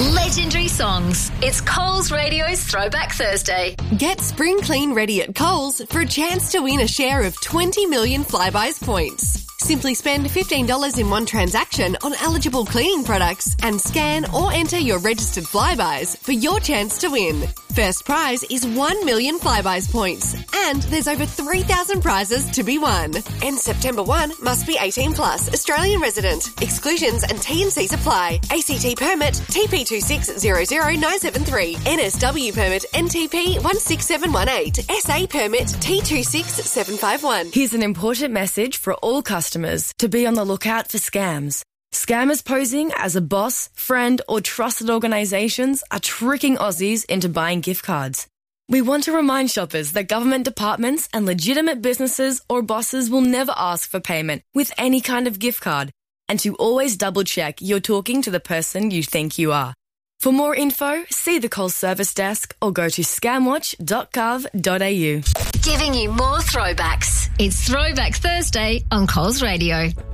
Legendary songs. It's Coles Radio's Throwback Thursday. Get Spring Clean ready at Coles for a chance to win a share of 20 million Flybuys points. Simply spend $15 in one transaction on eligible cleaning products and scan or enter your registered Flybuys for your chance to win. First prize is 1 million Flybuys points, and there's over 3,000 prizes to be won. And September 1 must be 18 plus, Australian resident. Exclusions and T&Cs apply. ACT permit TP2600973, NSW permit NTP 16718, SA permit T26751. Here's an important message for all customers to be on the lookout for scams. Scammers posing as a boss, friend or trusted organisations are tricking Aussies into buying gift cards. We want to remind shoppers that government departments and legitimate businesses or bosses will never ask for payment with any kind of gift card, and to always double check you're talking to the person you think you are. For more info, see the Coles Service Desk or go to scamwatch.gov.au. Giving you more throwbacks. It's Throwback Thursday on Coles Radio.